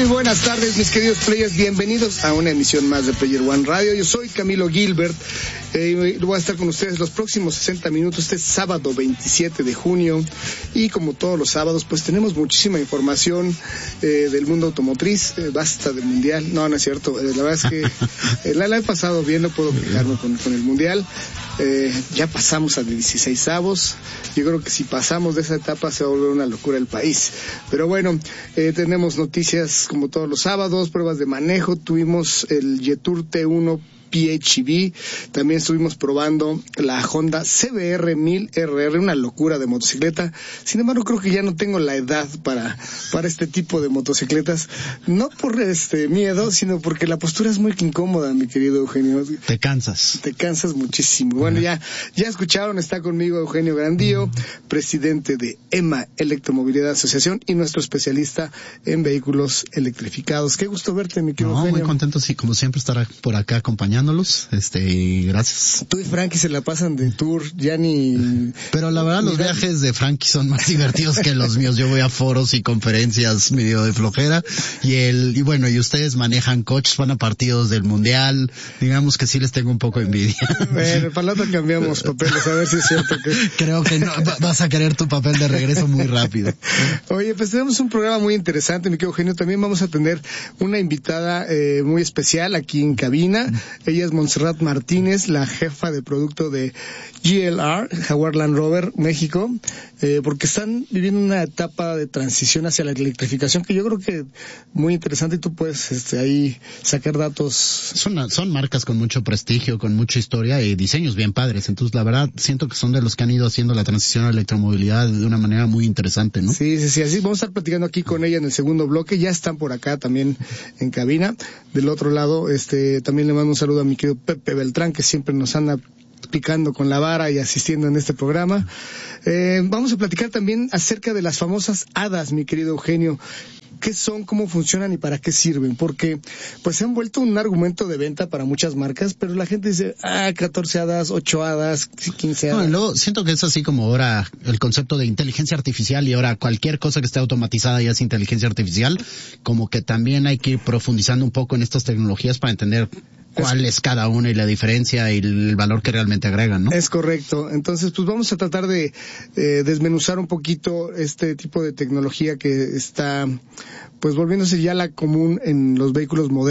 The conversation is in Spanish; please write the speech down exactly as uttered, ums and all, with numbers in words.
Muy buenas tardes, mis queridos players, bienvenidos a una emisión más de Player One Radio. Yo soy Camilo Gilbert, eh, voy a estar con ustedes los próximos sesenta minutos, este sábado veintisiete de junio, y como todos los sábados, pues tenemos muchísima información eh, del mundo automotriz, eh, basta de mundial, no, no es cierto, eh, la verdad es que eh, la, la he pasado bien, no puedo quejarme con, con el mundial. Eh, ya pasamos a dieciséis avos. Yo creo que si pasamos de esa etapa se va a volver una locura el país. Pero bueno, eh, tenemos noticias como todos los sábados, pruebas de manejo. Tuvimos el Jetour T uno P H E V, también estuvimos probando la Honda C B R mil R R, una locura de motocicleta. Sin embargo, creo que ya no tengo la edad para para este tipo de motocicletas, no por este miedo, sino porque la postura es muy incómoda, mi querido Eugenio. Te cansas. Te cansas muchísimo. Bueno, uh-huh. ya ya escucharon, está conmigo Eugenio Grandío, uh-huh. presidente de EMA Electromovilidad Asociación y nuestro especialista en vehículos electrificados. Qué gusto verte, mi querido no, Eugenio. Muy contento, sí, como siempre, estar por acá acompañando. Este, y gracias. Tú y Frankie se la pasan de tour, ya ni... Pero la verdad, los viajes de Frankie son más divertidos que los míos. Yo voy a foros y conferencias medio de flojera, y el, y bueno, y ustedes manejan coches, van a partidos del mundial, digamos que sí les tengo un poco de envidia. Bueno, para la otra cambiamos papeles, a ver si es cierto que... Creo que no, vas a querer tu papel de regreso muy rápido. Oye, pues tenemos un programa muy interesante, mi querido Eugenio. También vamos a tener una invitada eh, muy especial aquí en cabina. Ella es Montserrat Martínez, la jefa de producto de G L R, Jaguar Land Rover, México, eh, porque están viviendo una etapa de transición hacia la electrificación que yo creo que muy interesante, y tú puedes este, ahí sacar datos. Son, son marcas con mucho prestigio, con mucha historia y diseños bien padres. Entonces, la verdad, siento que son de los que han ido haciendo la transición a la electromovilidad de una manera muy interesante, ¿no? Sí, sí, sí. Así vamos a estar platicando aquí con ella en el segundo bloque. Ya están por acá también en cabina. Del otro lado, este, también le mando un saludo a mi querido Pepe Beltrán, que siempre nos anda picando con la vara y asistiendo en este programa. Eh, vamos a platicar también acerca de las famosas hadas, mi querido Eugenio. ¿Qué son, cómo funcionan y para qué sirven? Porque pues se han vuelto un argumento de venta para muchas marcas, pero la gente dice, ah, catorce hadas, ocho hadas, quince hadas. No, y luego siento que es así como ahora el concepto de inteligencia artificial, y ahora cualquier cosa que esté automatizada ya es inteligencia artificial, como que también hay que ir profundizando un poco en estas tecnologías para entender cuál es cada una y la diferencia y el valor que realmente agregan, ¿no? Es correcto. Entonces, pues vamos a tratar de eh, desmenuzar un poquito este tipo de tecnología que está, pues, volviéndose ya la común en los vehículos modernos.